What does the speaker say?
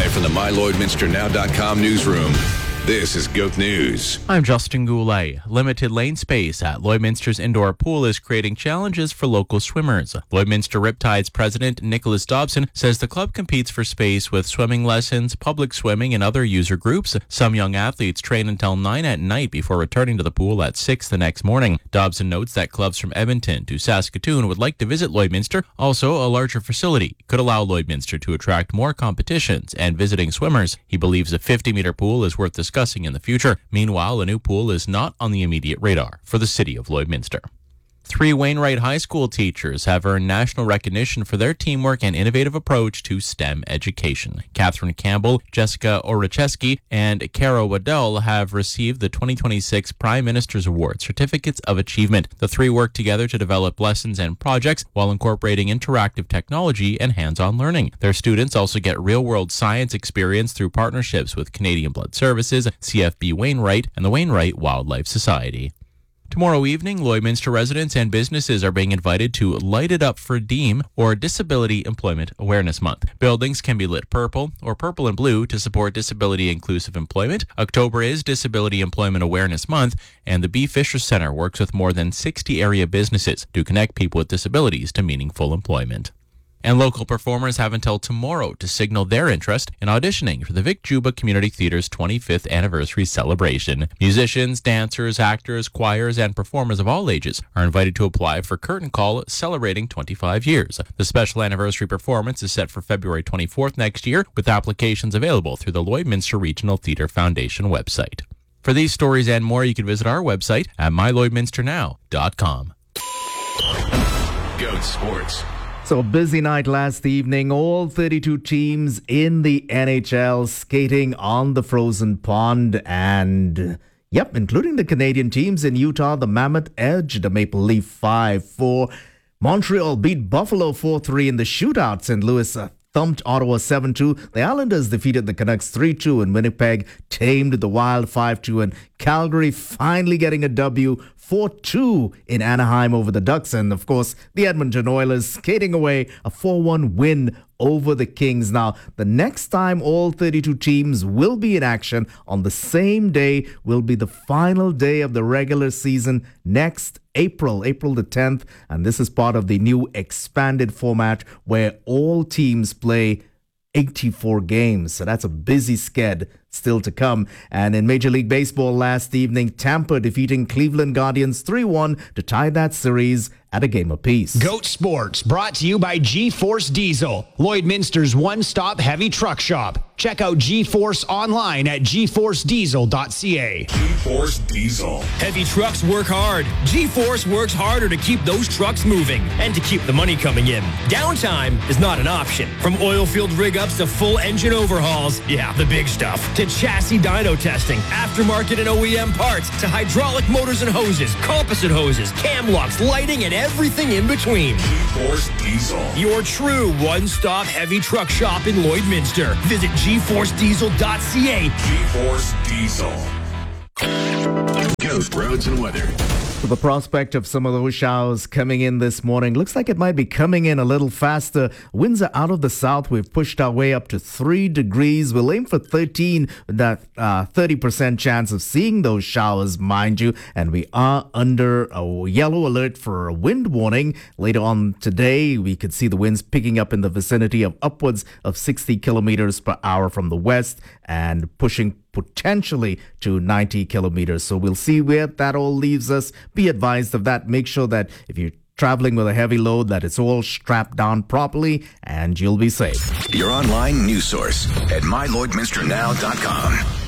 Live from the MyLloydminsterNow.com newsroom, this is GOAT News. I'm Justin Goulet. Limited lane space at Lloydminster's indoor pool is creating challenges for local swimmers. Lloydminster Riptide's president, Nicholas Dobson, says the club competes for space with swimming lessons, public swimming, and other user groups. Some young athletes train until 9 at night before returning to the pool at 6 the next morning. Dobson notes that clubs from Edmonton to Saskatoon would like to visit Lloydminster. Also, a larger facility could allow Lloydminster to attract more competitions and visiting swimmers. He believes a 50-meter pool is worth discussing in the future. Meanwhile, a new pool is not on the immediate radar for the city of Lloydminster. 3 Wainwright High School teachers have earned national recognition for their teamwork and innovative approach to STEM education. Catherine Campbell, Jessica Oracheski, and Cara Waddell have received the 2026 Prime Minister's Award Certificates of Achievement. The 3 work together to develop lessons and projects while incorporating interactive technology and hands-on learning. Their students also get real-world science experience through partnerships with Canadian Blood Services, CFB Wainwright, and the Wainwright Wildlife Society. Tomorrow evening, Lloydminster residents and businesses are being invited to Light It Up for DEEM, or Disability Employment Awareness Month. Buildings can be lit purple or purple and blue to support disability-inclusive employment. October is Disability Employment Awareness Month, and the B. Fisher Centre works with more than 60 area businesses to connect people with disabilities to meaningful employment. And local performers have until tomorrow to signal their interest in auditioning for the Vic Juba Community Theatre's 25th anniversary celebration. Musicians, dancers, actors, choirs, and performers of all ages are invited to apply for Curtain Call celebrating 25 years. The special anniversary performance is set for February 24th next year, with applications available through the Lloydminster Regional Theatre Foundation website. For these stories and more, you can visit our website at MyLloydminsterNow.com. GOAT Sports. So a busy night last evening. All 32 teams in the NHL skating on the frozen pond, and including the Canadian teams in Utah. The Mammoth edged the Maple Leaf 5-4. Montreal beat Buffalo 4-3 in the shootout. St. Louis thumped Ottawa 7-2. The Islanders defeated the Canucks 3-2, and Winnipeg tamed the Wild 5-2. And Calgary finally getting a W 4-2 in Anaheim over the Ducks. And, of course, the Edmonton Oilers skating away a 4-1 win over the Kings. Now, the next time all 32 teams will be in action on the same day will be the final day of the regular season next April the 10th. And this is part of the new expanded format where all teams play 84 games. So that's a busy sked still to come. And in Major League Baseball last evening, Tampa defeating Cleveland Guardians 3-1 to tie that series at a game apiece. GOAT Sports, brought to you by G-Force Diesel, Lloydminster's one-stop heavy truck shop. Check out G-Force online at gforcediesel.ca. G-Force Diesel. Heavy trucks work hard. G-Force works harder to keep those trucks moving and to keep the money coming in. Downtime is not an option. From oil-filled rig-ups to full engine overhauls, the big stuff, to chassis dyno testing, aftermarket and OEM parts, to hydraulic motors and hoses, composite hoses, cam locks, lighting, and everything in between. G-Force Diesel. Your true one-stop heavy truck shop in Lloydminster. Visit gforcediesel.ca. G-Force Diesel. GOAT roads and weather. So the prospect of some of those showers coming in this morning looks like it might be coming in a little faster. Winds are out of the south. We've pushed our way up to 3 degrees. We'll aim for 13 with that 30% chance of seeing those showers, mind you. And we are under a yellow alert for a wind warning. Later on today, we could see the winds picking up in the vicinity of upwards of 60 kilometers per hour from the west and pushing potentially to 90 kilometers. So we'll see where that all leaves us. Be advised of that. Make sure that if you're traveling with a heavy load, that it's all strapped down properly and you'll be safe. Your online news source at MyLloydminsterNow.com.